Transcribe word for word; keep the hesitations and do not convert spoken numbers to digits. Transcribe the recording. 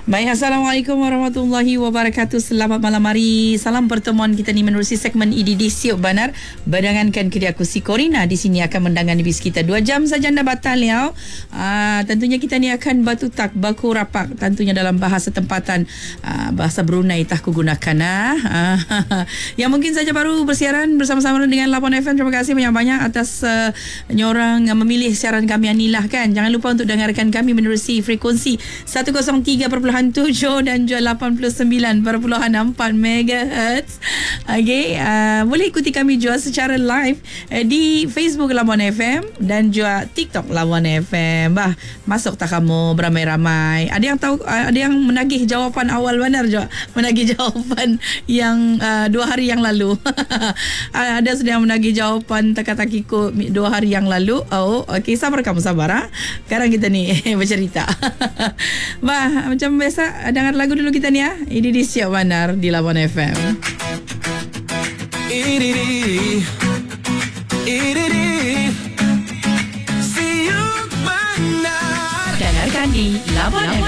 Baik, Assalamualaikum warahmatullahi wabarakatuh. Selamat malam hari. Salam pertemuan kita ni menerusi segmen I D D Siok Banar. Berdangankan kedai aku si Corina. Di sini akan mendangani bis kita dua jam saja anda batal ya. Aa, tentunya kita ni akan batu tak, baku rapak. Tentunya dalam bahasa tempatan. Aa, bahasa Brunei tak kugunakan. Ah. Yang mungkin saja baru bersiaran bersama-sama dengan Labuan F M. Terima kasih banyak-banyak atas uh, nyorang uh, memilih siaran kami Anilah kan. Jangan lupa untuk dengarkan kami menerusi frekuensi seratus tiga perpuluhan tujuh dan juga lapan puluh sembilan perpuluhan empat megahertz. Okey, uh, boleh ikuti kami juga secara live uh, di Facebook Labuan F M dan juga TikTok Labuan F M. Bah, masuk tak kamu beramai-ramai. Ada yang tahu, uh, ada yang menagih jawapan awal benar juga. Menagih jawapan yang uh, dua hari yang lalu. Ada sudah yang menagih jawapan teka-takiko dua hari yang lalu. Oh, okey, sabar kamu sabar ha. Sekarang kita ni bercerita. Bah, macam biasa, dengar lagu dulu kita ni ya. Ini di Siok Banar di Labuan F M. Ini di Ini di Siok Banar. Dengarkan di Labuan F M.